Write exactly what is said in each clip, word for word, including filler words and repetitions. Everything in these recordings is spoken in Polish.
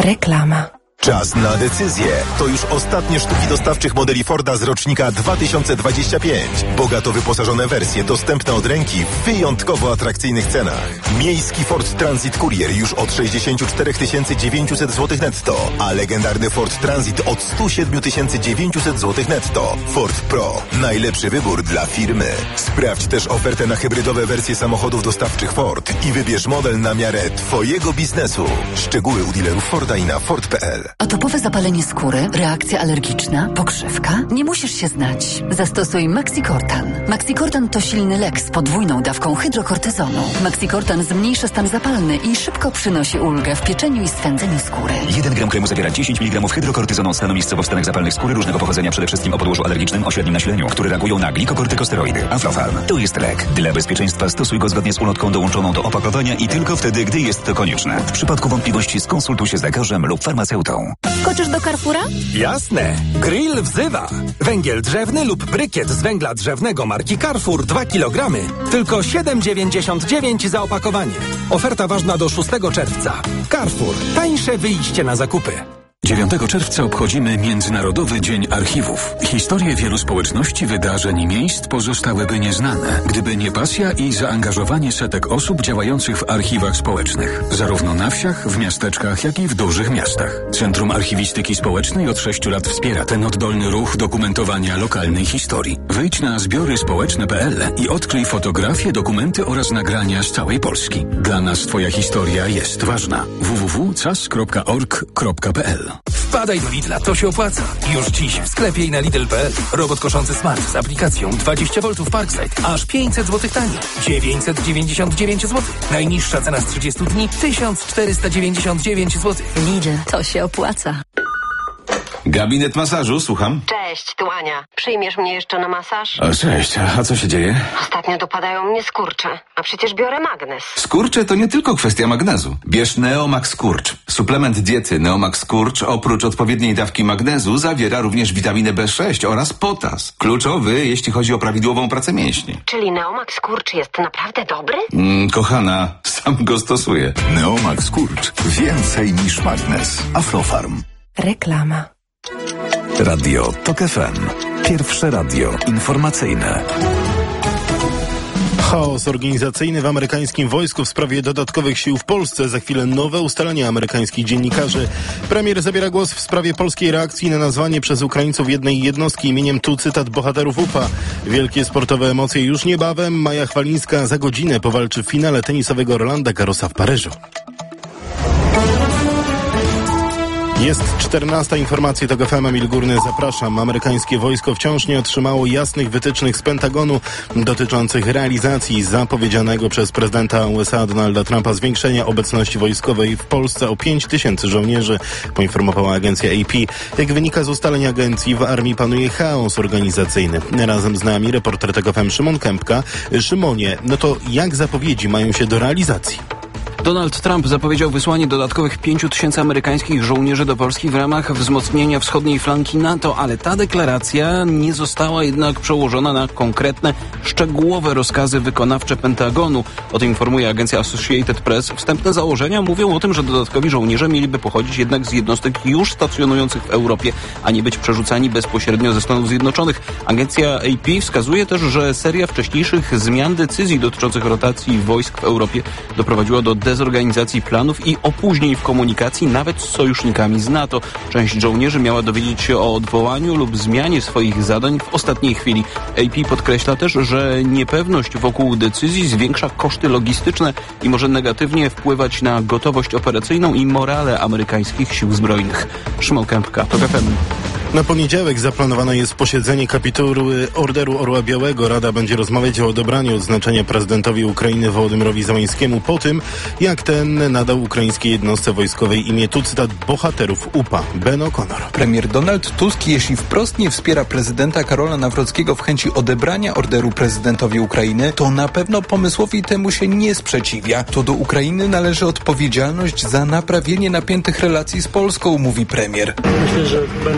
Reklama. Czas na decyzję. To już ostatnie sztuki dostawczych modeli Forda z rocznika dwa tysiące dwudziestego piątego. Bogato wyposażone wersje dostępne od ręki w wyjątkowo atrakcyjnych cenach. Miejski Ford Transit Courier już od sześćdziesiąt cztery tysiące dziewięćset złotych netto, a legendarny Ford Transit od sto siedem tysięcy dziewięćset złotych netto. Ford Pro. Najlepszy wybór dla firmy. Sprawdź też ofertę na hybrydowe wersje samochodów dostawczych Ford i wybierz model na miarę Twojego biznesu. Szczegóły u dealerów Forda i na Ford kropka p l. Atopowe zapalenie skóry, reakcja alergiczna, pokrzywka? Nie musisz się znać. Zastosuj Maxicortan. Maxicortan to silny lek z podwójną dawką hydrokortyzonu. Maxicortan zmniejsza stan zapalny i szybko przynosi ulgę w pieczeniu i swędzeniu skóry. jeden gram kremu zawiera dziesięć miligramów hydrokortyzonu, stanowiskowo w stanach zapalnych skóry różnego pochodzenia, przede wszystkim o podłożu alergicznym o średnim nasileniu, które reagują na glikokortykosteroidy. Aflofarm. To jest lek. Dla bezpieczeństwa stosuj go zgodnie z ulotką dołączoną do opakowania i tylko wtedy, gdy jest to konieczne. W przypadku wątpliwości skonsultuj się z lekarzem lub farmaceutą. Skoczysz do Carrefoura? Jasne. Grill wzywa. Węgiel drzewny lub brykiet z węgla drzewnego marki Carrefour dwa kilogramy. Tylko siedem dziewięćdziesiąt dziewięć za opakowanie. Oferta ważna do szóstego czerwca. Carrefour. Tańsze wyjście na zakupy. dziewiątego czerwca obchodzimy Międzynarodowy Dzień Archiwów. Historie wielu społeczności, wydarzeń i miejsc pozostałyby nieznane, gdyby nie pasja i zaangażowanie setek osób działających w archiwach społecznych. Zarówno na wsiach, w miasteczkach, jak i w dużych miastach. Centrum Archiwistyki Społecznej od sześciu lat wspiera ten oddolny ruch dokumentowania lokalnej historii. Wyjdź na zbiory społeczne kropka p l i odkryj fotografie, dokumenty oraz nagrania z całej Polski. Dla nas Twoja historia jest ważna. w w w kropka c a s kropka org kropka p l. Wpadaj do Lidla, to się opłaca. Już dziś w sklepie i na Lidl kropka p l. Robot koszący Smart z aplikacją dwadzieścia woltów Parkside. Aż pięćset złotych taniej. dziewięćset dziewięćdziesiąt dziewięć złotych. Najniższa cena z trzydziestu dni tysiąc czterysta dziewięćdziesiąt dziewięć złotych. Lidl, to się opłaca. Gabinet masażu, słucham. Cześć, tu Ania. Przyjmiesz mnie jeszcze na masaż? O, cześć, a co się dzieje? Ostatnio dopadają mnie skurcze, a przecież biorę magnes. Skurcze to nie tylko kwestia magnezu. Bierz Neomax Skurcz. Suplement diety Neomax Skurcz oprócz odpowiedniej dawki magnezu zawiera również witaminę B sześć oraz potas. Kluczowy, jeśli chodzi o prawidłową pracę mięśni. Czyli Neomax Skurcz jest naprawdę dobry? Mm, kochana, sam go stosuję. Neomax Skurcz. Więcej niż magnes. Aflofarm. Reklama. Radio Tok F M. Pierwsze radio informacyjne. Chaos organizacyjny w amerykańskim wojsku w sprawie dodatkowych sił w Polsce. Za chwilę nowe ustalenia amerykańskich dziennikarzy. Premier zabiera głos w sprawie polskiej reakcji na nazwanie przez Ukraińców jednej jednostki imieniem, tu cytat, bohaterów U P A. Wielkie sportowe emocje już niebawem. Maja Chwalińska za godzinę powalczy w finale tenisowego Rolanda Garrosa w Paryżu. Jest czternasta, informacje Tok F M, Emil Górny, zapraszam. Amerykańskie wojsko wciąż nie otrzymało jasnych wytycznych z Pentagonu dotyczących realizacji zapowiedzianego przez prezydenta U S A Donalda Trumpa zwiększenia obecności wojskowej w Polsce o pięć tysięcy żołnierzy, poinformowała agencja A P. Jak wynika z ustaleń agencji, w armii panuje chaos organizacyjny. Razem z nami reporter Tok F M Szymon Kępka. Szymonie, no to jak zapowiedzi mają się do realizacji? Donald Trump zapowiedział wysłanie dodatkowych pięciu tysięcy amerykańskich żołnierzy do Polski w ramach wzmocnienia wschodniej flanki NATO, ale ta deklaracja nie została jednak przełożona na konkretne, szczegółowe rozkazy wykonawcze Pentagonu. O tym informuje agencja Associated Press. Wstępne założenia mówią o tym, że dodatkowi żołnierze mieliby pochodzić jednak z jednostek już stacjonujących w Europie, a nie być przerzucani bezpośrednio ze Stanów Zjednoczonych. Agencja A P wskazuje też, że seria wcześniejszych zmian decyzji dotyczących rotacji wojsk w Europie doprowadziła do dezorganizacji planów i opóźnień w komunikacji nawet z sojusznikami z NATO. Część żołnierzy miała dowiedzieć się o odwołaniu lub zmianie swoich zadań w ostatniej chwili. A P podkreśla też, że niepewność wokół decyzji zwiększa koszty logistyczne i może negatywnie wpływać na gotowość operacyjną i morale amerykańskich sił zbrojnych. Szymon Kępka, Tok F M. Na poniedziałek zaplanowane jest posiedzenie kapituły Orderu Orła Białego. Rada będzie rozmawiać o odebraniu odznaczenia prezydentowi Ukrainy Wołodymyrowi Zełańskiemu po tym, jak ten nadał ukraińskiej jednostce wojskowej imię, tu cytat, bohaterów U P A. Ben O'Connor. Premier Donald Tusk, jeśli wprost nie wspiera prezydenta Karola Nawrockiego w chęci odebrania orderu prezydentowi Ukrainy, to na pewno pomysłowi temu się nie sprzeciwia. To do Ukrainy należy odpowiedzialność za naprawienie napiętych relacji z Polską, mówi premier. Myślę, że będą szukać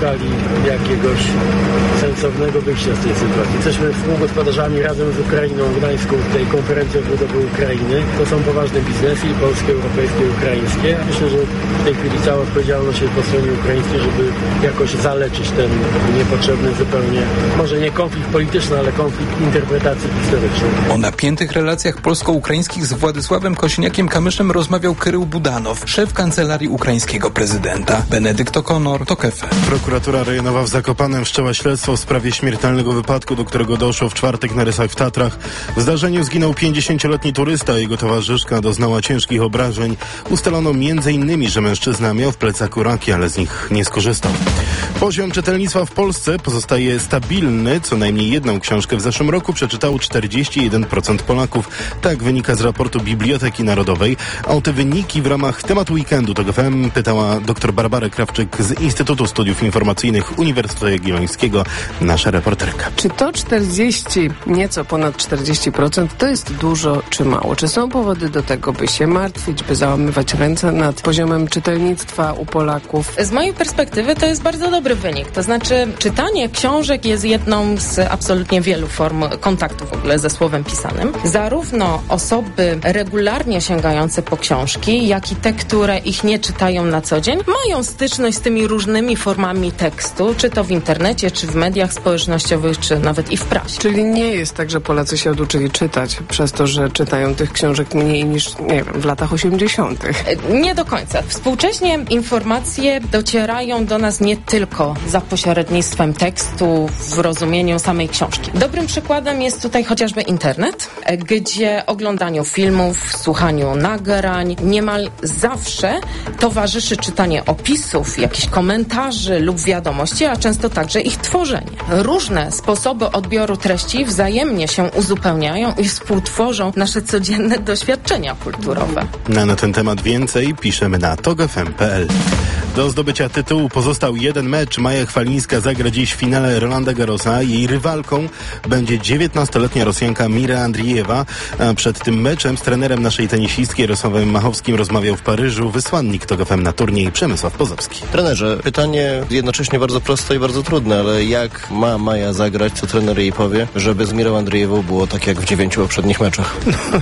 szukali jakiegoś sensownego wyjścia z tej sytuacji. Jesteśmy współgospodarzami razem z Ukrainą w Gdańsku tej konferencji odbudowy Ukrainy. To są poważne biznesy, polskie, europejskie, ukraińskie. Myślę, że w tej chwili cała odpowiedzialność jest po stronie ukraińskiej, żeby jakoś zaleczyć ten niepotrzebny zupełnie, może nie konflikt polityczny, ale konflikt interpretacji historycznej. O napiętych relacjach polsko-ukraińskich z Władysławem Kosiniakiem-Kamyszem rozmawiał Krył Budanow, szef kancelarii ukraińskiego prezydenta. Benedykt Okonor, TOK F M. Prokuratura rejonowa w Zakopanem wszczęła śledztwo w sprawie śmiertelnego wypadku, do którego doszło w czwartek na Rysach w Tatrach. W zdarzeniu zginął pięćdziesięcioletni turysta, a jego towarzyszka doznała ciężkich obrażeń. Ustalono między innymi, że mężczyzna miał w plecaku raki, ale z nich nie skorzystał. Poziom czytelnictwa w Polsce pozostaje stabilny. Co najmniej jedną książkę w zeszłym roku przeczytało czterdzieści jeden procent Polaków. Tak wynika z raportu Biblioteki Narodowej. A o te wyniki w ramach tematu weekendu TOK F M pytała dr Barbara Krawczyk z Instytutu Studiów Informacyjnych Uniwersytetu Jagiellońskiego, nasza reporterka. Czy to czterdzieści, nieco ponad czterdzieści procent to jest dużo czy mało? Czy są powody do tego, by się martwić, by załamywać ręce nad poziomem czytelnictwa u Polaków? Z mojej perspektywy to jest bardzo dobry wynik. To znaczy czytanie książek jest jedną z absolutnie wielu form kontaktu w ogóle ze słowem pisanym. Zarówno osoby regularnie sięgające po książki, jak i te, które ich nie czytają na co dzień, mają styczność z tymi różnymi formami tekstu, czy to w internecie, czy w mediach społecznościowych, czy nawet i w prasie. Czyli nie jest tak, że Polacy się oduczyli czytać przez to, że czytają tych książek mniej niż, nie wiem, w latach osiemdziesiątych. Nie do końca. Współcześnie informacje docierają do nas nie tylko za pośrednictwem tekstu w rozumieniu samej książki. Dobrym przykładem jest tutaj chociażby internet, gdzie oglądaniu filmów, słuchaniu nagrań niemal zawsze towarzyszy czytanie opisów, jakichś komentarzy lub wiadomości, a często także ich tworzenie. Różne sposoby odbioru treści wzajemnie się uzupełniają i współtworzą nasze codzienne doświadczenia kulturowe. Na, na ten temat więcej piszemy na tok f m kropka p l. Do zdobycia tytułu pozostał jeden mecz. Maja Chwalińska zagra dziś w finale Rolanda Garrosa. Jej rywalką będzie dziewiętnastoletnia Rosjanka Mira Andrijewa. A przed tym meczem z trenerem naszej tenisistki Jarosławem Machowskim rozmawiał w Paryżu wysłannik TOK F M na turniej Przemysław Pozowski. Trenerze, pytanie jednocześnie bardzo proste i bardzo trudne, ale jak ma Maja zagrać, co trener jej powie, żeby z Mirą Andrijewą było tak jak w dziewięciu poprzednich meczach?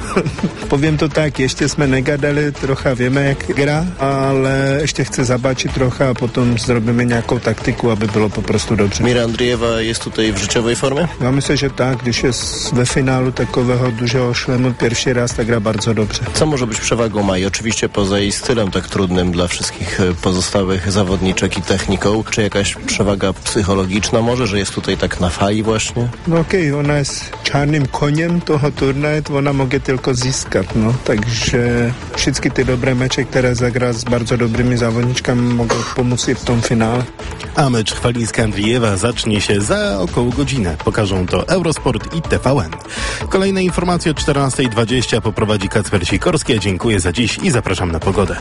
Powiem to tak, jeszcze sme negadali, trochę wiemy jak gra, ale jeszcze chcę zobaczyć trochę, a potem zrobimy nějakou taktyku, aby było po prostu dobrze. Mira Andrijewa jest tutaj w życiowej formie? Ja myślę, że tak, když jest we finalu takiego dużego szlemu pierwszy raz, tak gra bardzo dobrze. Co może być przewagą Mai? Oczywiście poza jej stylem tak trudnym dla wszystkich pozostałych zawodniczek i techniką, czy jakaś przewaga psychologiczna może, że jest tutaj tak na fali właśnie? No okej, okay, ona jest czarnym koniem toho turnieju, to ona może tylko zyskać, no. Takže wszystkie te dobre mecze, które zagra z bardzo dobrymi zawodniczkami, mogą pomóc jej w tym finale. A mecz Chwalińska-Andrijewa zacznie się za około godzinę. Pokażą to Eurosport i T V N. Kolejne informacje o czternasta dwadzieścia poprowadzi Kacper Sikorski. Dziękuję za dziś i zapraszam na pogodę.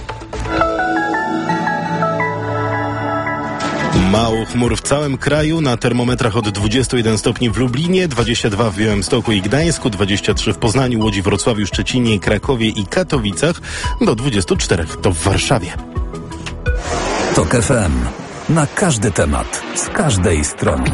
Mało chmur w całym kraju, na termometrach od dwudziestu jeden stopni w Lublinie, dwadzieścia dwa w Białymstoku i Gdańsku, dwadzieścia trzy w Poznaniu, Łodzi, Wrocławiu, Szczecinie, Krakowie i Katowicach, do dwudziestu czterech to w Warszawie. TOK F M. Na każdy temat, z każdej strony.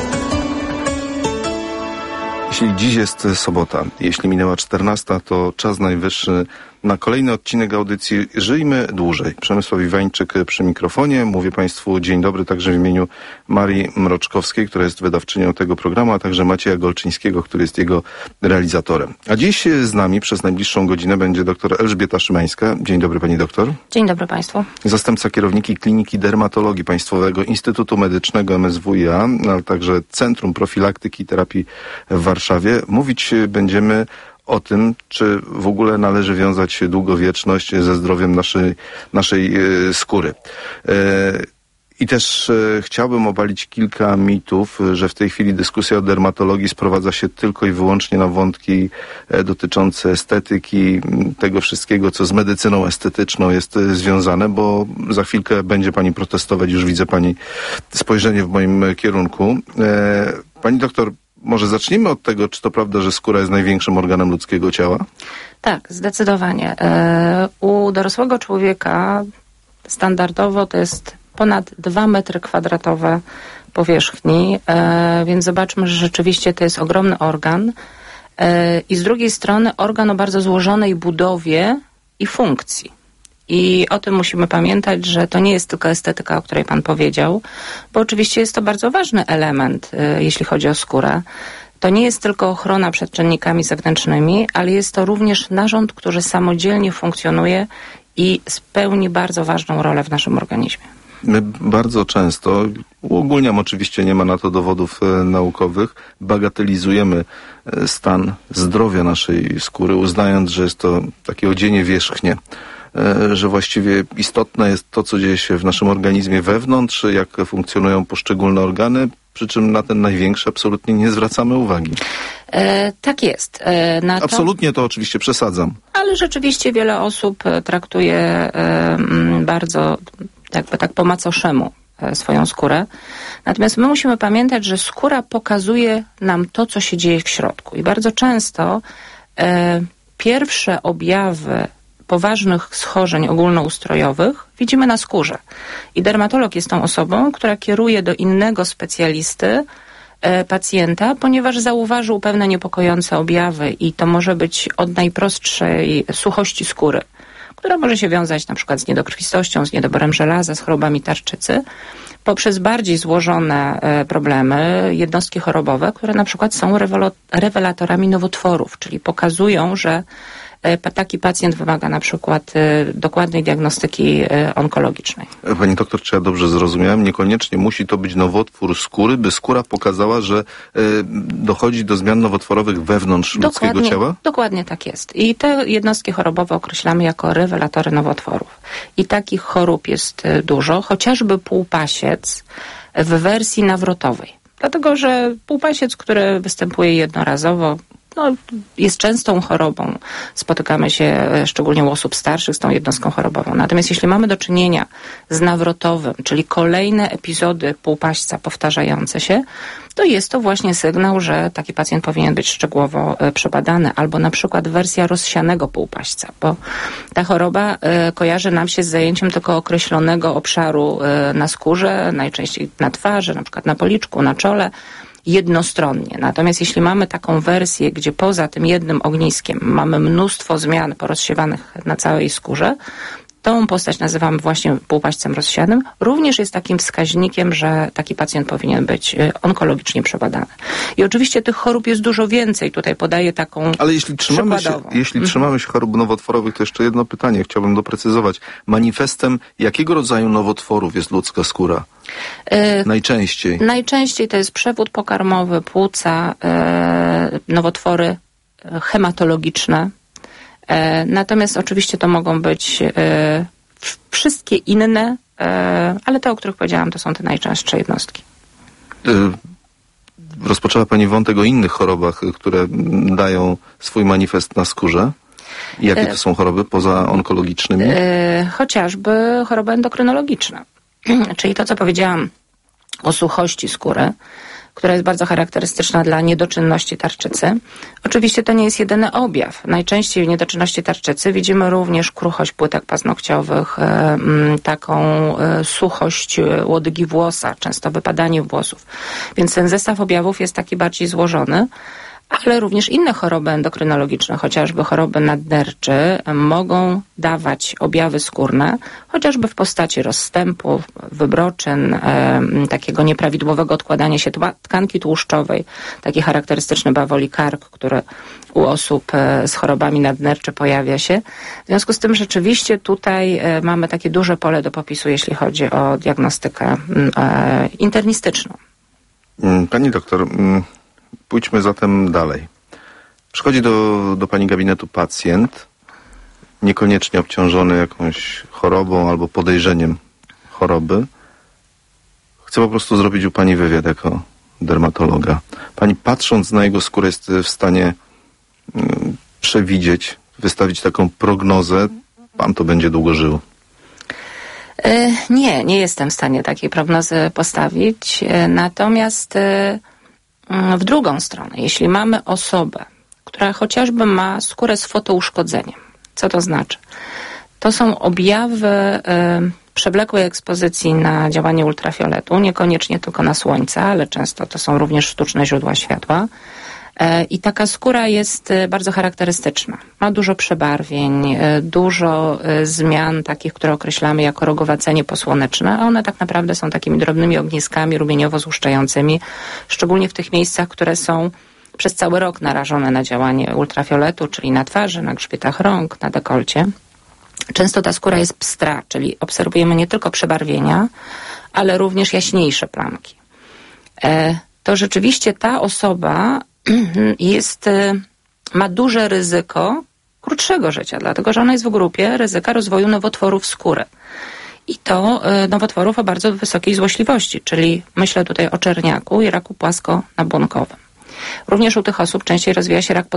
Jeśli dziś jest sobota, jeśli minęła czternasta, to czas najwyższy na kolejny odcinek audycji Żyjmy Dłużej. Przemysław Iwańczyk przy mikrofonie. Mówię Państwu dzień dobry także w imieniu Marii Mroczkowskiej, która jest wydawczynią tego programu, a także Macieja Golczyńskiego, który jest jego realizatorem. A dziś z nami przez najbliższą godzinę będzie doktor Elżbieta Szymańska. Dzień dobry Pani doktor. Dzień dobry Państwu. Zastępca kierowniki Kliniki Dermatologii Państwowego Instytutu Medycznego M S W i A, ale także Centrum Profilaktyki i Terapii w Warszawie. Mówić będziemy o tym, czy w ogóle należy wiązać długowieczność ze zdrowiem naszej, naszej e, skóry. E, I też e, chciałbym obalić kilka mitów, że w tej chwili dyskusja o dermatologii sprowadza się tylko i wyłącznie na wątki e, dotyczące estetyki, tego wszystkiego, co z medycyną estetyczną jest e, związane, bo za chwilkę będzie Pani protestować, już widzę Pani spojrzenie w moim kierunku. E, pani doktor, może zacznijmy od tego, czy to prawda, że skóra jest największym organem ludzkiego ciała? Tak, zdecydowanie. U dorosłego człowieka standardowo to jest ponad dwa metry kwadratowe powierzchni, e, więc zobaczmy, że rzeczywiście to jest ogromny organ e, i z drugiej strony organ o bardzo złożonej budowie i funkcji. I o tym musimy pamiętać, że to nie jest tylko estetyka, o której pan powiedział, bo oczywiście jest to bardzo ważny element, e, jeśli chodzi o skórę. To nie jest tylko ochrona przed czynnikami zewnętrznymi, ale jest to również narząd, który samodzielnie funkcjonuje i spełni bardzo ważną rolę w naszym organizmie. My bardzo często, uogólniam oczywiście, nie ma na to dowodów e, naukowych, bagatelizujemy e, stan zdrowia naszej skóry, uznając, że jest to takie odzienie wierzchnie, e, że właściwie istotne jest to, co dzieje się w naszym organizmie wewnątrz, jak funkcjonują poszczególne organy, przy czym na ten największy absolutnie nie zwracamy uwagi. E, tak jest. E, na to... Absolutnie to oczywiście przesadzam. Ale rzeczywiście wiele osób traktuje e, bardzo jakby tak po macoszemu e, swoją skórę. Natomiast my musimy pamiętać, że skóra pokazuje nam to, co się dzieje w środku. I bardzo często e, pierwsze objawy poważnych schorzeń ogólnoustrojowych widzimy na skórze. I dermatolog jest tą osobą, która kieruje do innego specjalisty e, pacjenta, ponieważ zauważył pewne niepokojące objawy i to może być od najprostszej suchości skóry, która może się wiązać na przykład z niedokrwistością, z niedoborem żelaza, z chorobami tarczycy, poprzez bardziej złożone e, problemy, jednostki chorobowe, które na przykład są rewelo- rewelatorami nowotworów, czyli pokazują, że taki pacjent wymaga na przykład dokładnej diagnostyki onkologicznej. Pani doktor, czy ja dobrze zrozumiałem? Niekoniecznie musi to być nowotwór skóry, by skóra pokazała, że y, dochodzi do zmian nowotworowych wewnątrz dokładnie, ludzkiego ciała? Dokładnie tak jest. I te jednostki chorobowe określamy jako rewelatory nowotworów. I takich chorób jest dużo, chociażby półpasiec w wersji nawrotowej. Dlatego, że półpasiec, który występuje jednorazowo, no, jest częstą chorobą. Spotykamy się szczególnie u osób starszych z tą jednostką chorobową. Natomiast jeśli mamy do czynienia z nawrotowym, czyli kolejne epizody półpaśćca powtarzające się, to jest to właśnie sygnał, że taki pacjent powinien być szczegółowo e, przebadany. Albo na przykład wersja rozsianego półpaśćca, bo ta choroba e, kojarzy nam się z zajęciem tylko określonego obszaru e, na skórze, najczęściej na twarzy, na przykład na policzku, na czole, jednostronnie. Natomiast jeśli mamy taką wersję, gdzie poza tym jednym ogniskiem mamy mnóstwo zmian porozsiewanych na całej skórze, tą postać nazywamy właśnie półpaśćcem rozsianym. Również jest takim wskaźnikiem, że taki pacjent powinien być onkologicznie przebadany. I oczywiście tych chorób jest dużo więcej. Tutaj podaję taką Ale jeśli trzymamy się, jeśli mm. trzymamy się chorób nowotworowych, to jeszcze jedno pytanie chciałbym doprecyzować. Manifestem jakiego rodzaju nowotworów jest ludzka skóra? Yy, najczęściej? Najczęściej to jest przewód pokarmowy, płuca, yy, nowotwory hematologiczne. E, natomiast oczywiście to mogą być e, wszystkie inne, e, ale te, o których powiedziałam, to są te najczęstsze jednostki. E, rozpoczęła Pani wątek o innych chorobach, które dają swój manifest na skórze. Jakie to są choroby poza onkologicznymi? E, chociażby choroby endokrynologiczne. Czyli to, co powiedziałam o suchości skóry, która jest bardzo charakterystyczna dla niedoczynności tarczycy. Oczywiście to nie jest jedyny objaw. Najczęściej w niedoczynności tarczycy widzimy również kruchość płytek paznokciowych, e, taką e, suchość łodygi włosa, często wypadanie włosów. Więc ten zestaw objawów jest taki bardziej złożony, ale również inne choroby endokrynologiczne, chociażby choroby nadnerczy, mogą dawać objawy skórne, chociażby w postaci rozstępu, wybroczyn, e, takiego nieprawidłowego odkładania się tła, tkanki tłuszczowej, taki charakterystyczny bawoli kark, który u osób e, z chorobami nadnerczy pojawia się. W związku z tym rzeczywiście tutaj e, mamy takie duże pole do popisu, jeśli chodzi o diagnostykę e, internistyczną. Pani doktor, pójdźmy zatem dalej. Przychodzi do, do Pani gabinetu pacjent, niekoniecznie obciążony jakąś chorobą albo podejrzeniem choroby. Chce po prostu zrobić u Pani wywiad jako dermatologa. Pani, patrząc na jego skórę, jest w stanie mm, przewidzieć, wystawić taką prognozę, Pan to będzie długo żył. Nie, nie jestem w stanie takiej prognozy postawić. Natomiast w drugą stronę, jeśli mamy osobę, która chociażby ma skórę z fotouszkodzeniem, co to znaczy? To są objawy przewlekłej ekspozycji na działanie ultrafioletu, niekoniecznie tylko na słońce, ale często to są również sztuczne źródła światła. I taka skóra jest bardzo charakterystyczna. Ma dużo przebarwień, dużo zmian takich, które określamy jako rogowacenie posłoneczne, a one tak naprawdę są takimi drobnymi ogniskami rumieniowo-złuszczającymi, szczególnie w tych miejscach, które są przez cały rok narażone na działanie ultrafioletu, czyli na twarzy, na grzbietach rąk, na dekolcie. Często ta skóra jest pstra, czyli obserwujemy nie tylko przebarwienia, ale również jaśniejsze plamki. To rzeczywiście ta osoba jest, ma duże ryzyko krótszego życia, dlatego że ona jest w grupie ryzyka rozwoju nowotworów skóry. I to nowotworów o bardzo wysokiej złośliwości, czyli myślę tutaj o czerniaku i raku płasko-nabłonkowym. Również u tych osób częściej rozwija się rak